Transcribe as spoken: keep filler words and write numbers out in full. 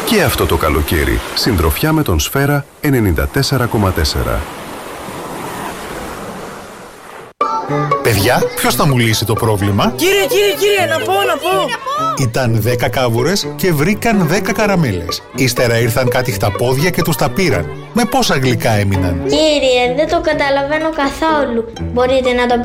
Και αυτό το καλοκαίρι, συντροφιά με τον Σφαίρα ενενήντα τέσσερα κόμμα τέσσερα. Παιδιά, ποιος θα μου λύσει το πρόβλημα? Κύριε, κύριε, κύριε, να πω, να πω. Ήταν δέκα κάβουρες και βρήκαν δέκα καραμέλες. Ύστερα ήρθαν κάτι χταπόδια και τους τα πήραν. Με πόσα γλυκά έμειναν? Κύριε, δεν το καταλαβαίνω καθόλου. Μπορείτε να το